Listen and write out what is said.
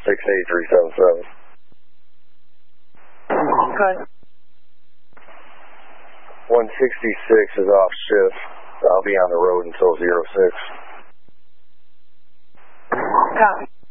68377. Okay. 166 is off shift. I'll be on the road until 06. Copy.